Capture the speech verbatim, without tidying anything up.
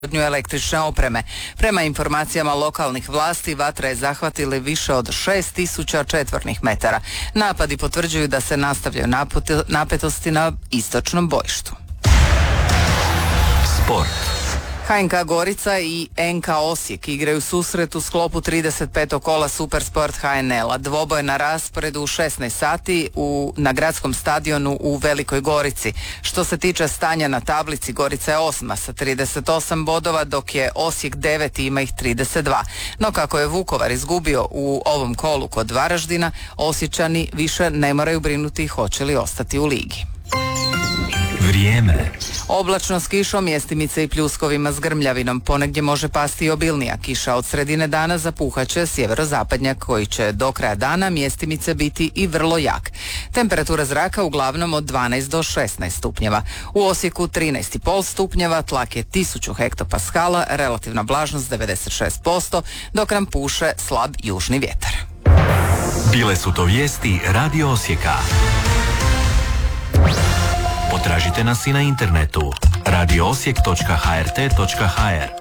električne opreme. Prema informacijama lokalnih vlasti, vatra je zahvatila više od šest tisuća četvornih metara. Napadi potvrđuju da se nastavljaju napetosti na istočnom bojištu. Sport. H N K Gorica i N K Osijek igraju susret u sklopu trideset petog kola Supersport H N L-a. Dvoboj na rasporedu u šesnaest sati u, na gradskom stadionu u Velikoj Gorici. Što se tiče stanja na tablici, Gorica je osma sa trideset osam bodova, dok je Osijek deveti, ima ih trideset dva. No kako je Vukovar izgubio u ovom kolu kod Varaždina, Osječani više ne moraju brinuti hoće li ostati u ligi. Vrijeme. Oblačno s kišom, mjestimice i pljuskovima s grmljavinom. Ponegdje može pasti i obilnija kiša. Od sredine dana zapuhaće sjeverozapadnjak koji će do kraja dana mjestimice biti i vrlo jak. Temperatura zraka uglavnom od dvanaest do šesnaest stupnjeva. U Osijeku trinaest zarez pet stupnjeva, tlak je tisuću hektopaskala, relativna vlažnost devedeset šest posto, dok nam puše slab južni vjetar. Bile su to vijesti Radio Osijeka. Potražite nas i na internetu radio osijek točka h r t točka h r.